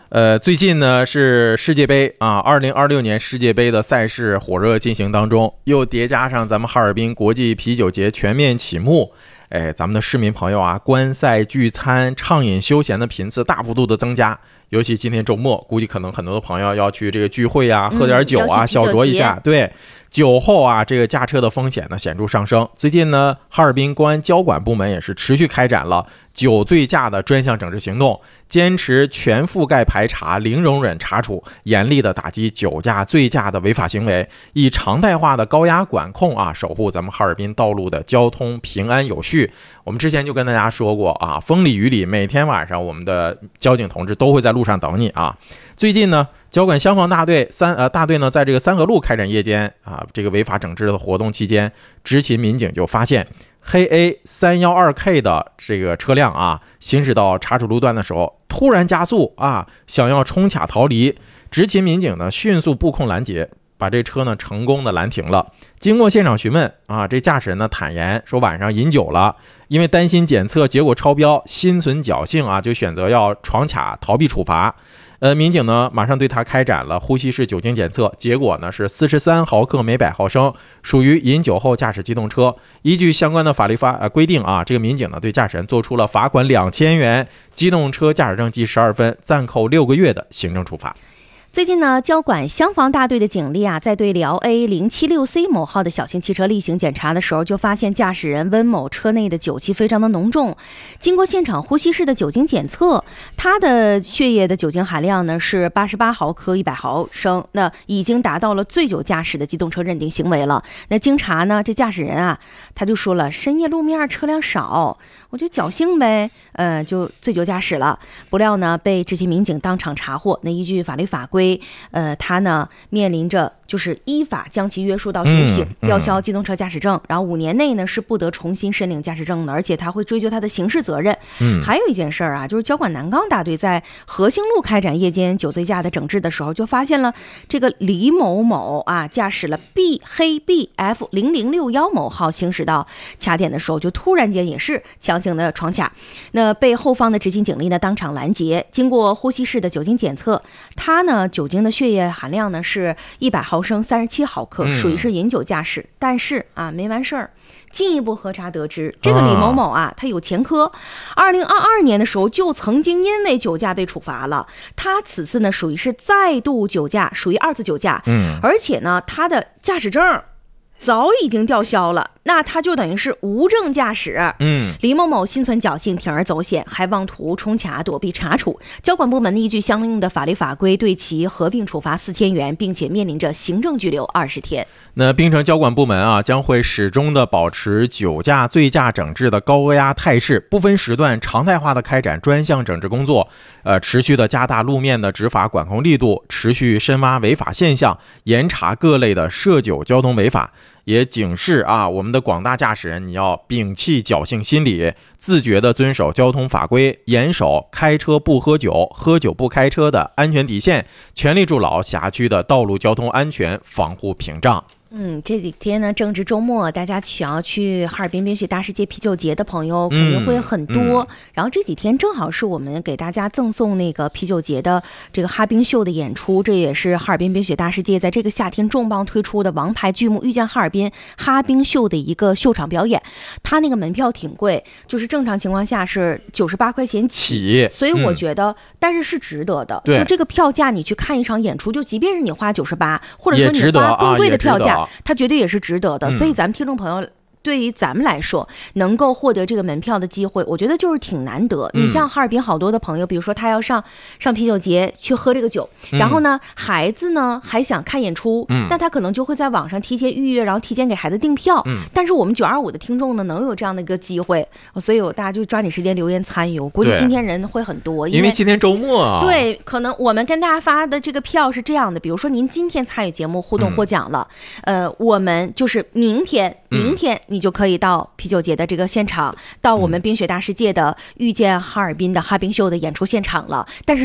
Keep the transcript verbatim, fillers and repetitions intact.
呃，最近呢是世界杯啊，二零二六年世界杯的赛事火热进行当中，又叠加上咱们哈尔滨国际啤酒节全面启幕，哎，咱们的市民朋友啊，观赛、聚餐、畅饮休闲的频次大幅度的增加。尤其今天周末，估计可能很多的朋友要去这个聚会啊，喝点酒啊， 嗯、 小酌一下。对，酒后啊，这个驾车的风险呢显著上升。最近呢，哈尔滨公安交管部门也是持续开展了酒醉驾的专项整治行动，坚持全覆盖排查、零容忍查处，严厉的打击酒驾、醉驾的违法行为，以常态化的高压管控啊，守护咱们哈尔滨道路的交通平安有序。我们之前就跟大家说过啊，风里雨里，每天晚上我们的交警同志都会在路上等你啊。最近呢，交管消防大队三呃大队呢，在这个三河路开展夜间啊这个违法整治的活动期间，执勤民警就发现黑 A 三一二 K 的这个车辆啊，行驶到查处路段的时候，突然加速啊，想要冲卡逃离。执勤民警呢，迅速布控拦截，把这车呢成功的拦停了。经过现场询问啊，这驾驶人呢坦言说晚上饮酒了，因为担心检测结果超标，心存侥幸啊，就选择要闯卡逃避处罚。呃，民警呢马上对他开展了呼吸式酒精检测，结果呢是四十三毫克每百毫升，属于饮酒后驾驶机动车。依据相关的法律法呃规定啊，这个民警呢对驾驶人做出了罚款两千元、机动车驾驶证记十二分、暂扣六个月的行政处罚。 最近呢，交管消防大队的警力啊，在对辽 A 零七六 C 某号的小型汽车例行检查的时候，就发现驾驶人温某车内的酒气非常的浓重。经过现场呼吸式的酒精检测，他的血液的酒精含量呢是八十八毫克一百毫升，那已经达到了醉酒驾驶的机动车认定行为了。那经查呢，这驾驶人啊，他就说了，深夜路面车辆少，我就侥幸呗，呃，就醉酒驾驶了。不料呢，被执勤民警当场查获。那依据法律法规，呃，他呢面临着就是依法将其约束到酒醒， 嗯嗯、 吊销机动车驾驶证，然后五年内呢是不得重新申领驾驶证的，而且他会追究他的刑事责任。 嗯， 还有一件事儿啊，就是交管南岗大队在和兴路开展夜间酒醉驾的整治的时候，就发现了这个李某某啊驾驶了 B 黑 B F 零零六一某号行驶到卡点的时候，就突然间也是强行的闯卡，那被后方的执勤警力呢当场拦截。经过呼吸式的酒精检测，他呢酒精的血液含量呢是一百毫升三十七毫克，属于是饮酒驾驶。嗯、但是啊，没完事儿，进一步核查得知，这个李某某啊，他有前科，二零二二年的时候就曾经因为酒驾被处罚了。他此次呢属于是再度酒驾，属于二次酒驾。 嗯， 而且呢，他的驾驶证早已经吊销了，那他就等于是无证驾驶。 嗯， 李某某心存侥幸，铤而走险，还妄图冲卡躲避查处。交管部门依据相应的法律法规，对其合并处罚四千元，并且面临着行政拘留二十天。 那滨城交管部门啊，将会始终的保持酒驾、醉驾整治的高压态势，不分时段常态化的开展专项整治工作，呃，持续的加大路面的执法管控力度，持续深挖违法现象，严查各类的涉酒交通违法。也警示啊，我们的广大驾驶人，你要摒弃侥幸心理，自觉地遵守交通法规，严守开车不喝酒、喝酒不开车的安全底线，全力筑牢辖区的道路交通安全防护屏障。 嗯，这几天呢正值周末，大家想要去哈尔滨冰雪大世界啤酒节的朋友肯定会很多、嗯嗯、然后这几天正好是我们给大家赠送那个啤酒节的这个哈冰秀的演出，这也是哈尔滨冰雪大世界在这个夏天重磅推出的王牌剧目遇见哈尔滨哈冰秀的一个秀场表演。它那个门票挺贵，就是正常情况下是九十八块钱起，所以我觉得、嗯、但是是值得的。就这个票价你去看一场演出，就即便是你花九十八，或者说你花更贵的票价，它绝对也是值得的。所以咱们听众朋友对于咱们来说，能够获得这个门票的机会，我觉得就是挺难得。你像哈尔滨好多的朋友，比如说他要上上啤酒节去喝这个酒，然后呢孩子呢还想看演出，那他可能就会在网上提前预约，然后提前给孩子订票。但是我们九二五的听众呢能有这样的一个机会，所以大家就抓紧时间留言参与。我估计今天人会很多， 因为今天周末啊。 对，可能我们跟大家发的这个票是这样的，比如说您今天参与节目互动获奖了，呃，我们就是明天明天你就可以到啤酒节的这个现场，到我们冰雪大世界的遇见哈尔滨的哈冰秀的演出现场了。但是